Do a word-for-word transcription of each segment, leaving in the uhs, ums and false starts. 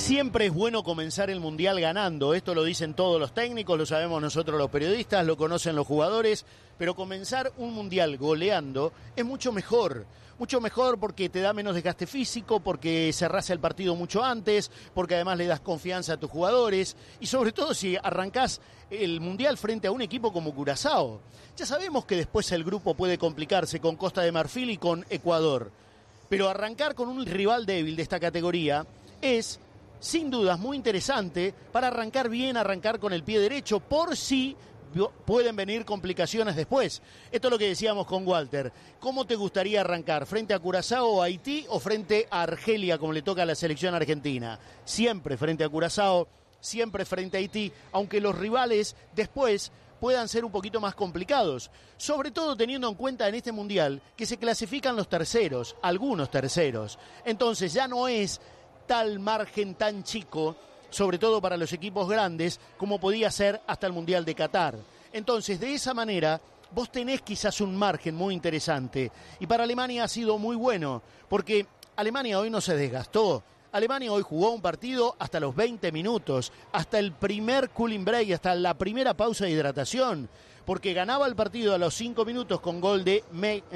Siempre es bueno comenzar el Mundial ganando, esto lo dicen todos los técnicos, lo sabemos nosotros los periodistas, lo conocen los jugadores, pero comenzar un Mundial goleando es mucho mejor, mucho mejor porque te da menos desgaste físico, porque cerrás el partido mucho antes, porque además le das confianza a tus jugadores y sobre todo si arrancás el Mundial frente a un equipo como Curazao. Ya sabemos que después el grupo puede complicarse con Costa de Marfil y con Ecuador, pero arrancar con un rival débil de esta categoría es sin dudas muy interesante para arrancar bien, arrancar con el pie derecho, por si pueden venir complicaciones después. Esto es lo que decíamos con Walter. ¿Cómo te gustaría arrancar? ¿Frente a Curazao o Haití o frente a Argelia, como le toca a la selección argentina? Siempre frente a Curazao, siempre frente a Haití, aunque los rivales después puedan ser un poquito más complicados, sobre todo teniendo en cuenta en este Mundial que se clasifican los terceros, algunos terceros. Entonces ya no es tal margen tan chico, sobre todo para los equipos grandes, como podía ser hasta el Mundial de Qatar. Entonces, de esa manera, vos tenés quizás un margen muy interesante. Y para Alemania ha sido muy bueno, porque Alemania hoy no se desgastó. Alemania hoy jugó un partido hasta los veinte minutos, hasta el primer cooling break, hasta la primera pausa de hidratación, porque ganaba el partido a los cinco minutos con gol de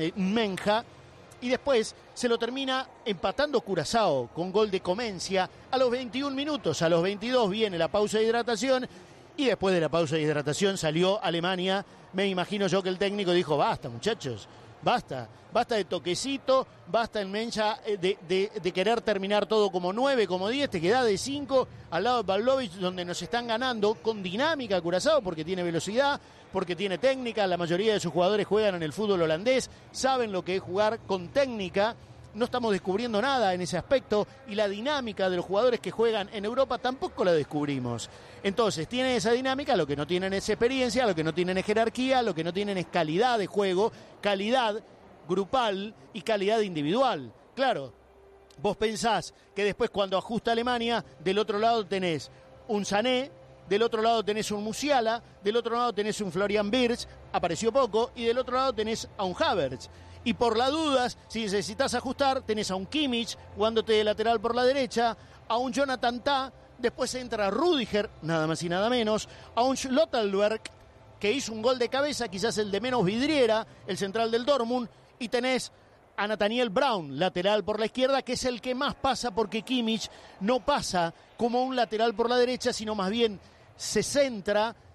Menja, y después se lo termina empatando Curazao con gol de Comencia a los veintiún minutos. A los veintidós viene la pausa de hidratación y después de la pausa de hidratación salió Alemania. Me imagino yo que el técnico dijo, basta muchachos, basta, basta de toquecito, basta en Mencha de, de, de querer terminar todo como nueve, como diez, te queda de cinco al lado de Pavlovic, donde nos están ganando con dinámica Curazao, porque tiene velocidad, porque tiene técnica, la mayoría de sus jugadores juegan en el fútbol holandés, saben lo que es jugar con técnica, no estamos descubriendo nada en ese aspecto y la dinámica de los jugadores que juegan en Europa tampoco la descubrimos. Entonces, tienen esa dinámica, lo que no tienen es experiencia, lo que no tienen es jerarquía, lo que no tienen es calidad de juego, calidad grupal y calidad individual. Claro, vos pensás que después cuando ajusta Alemania, del otro lado tenés un Sané, del otro lado tenés un Musiala, del otro lado tenés un Florian Wirtz, apareció poco, y del otro lado tenés a un Havertz. Y por las dudas, si necesitas ajustar, tenés a un Kimmich jugándote de lateral por la derecha, a un Jonathan Tah, después entra Rüdiger, nada más y nada menos, a un Schlotterberg, que hizo un gol de cabeza, quizás el de menos vidriera, el central del Dortmund, y tenés a Nathaniel Brown, lateral por la izquierda, que es el que más pasa porque Kimmich no pasa como un lateral por la derecha, sino más bien se centra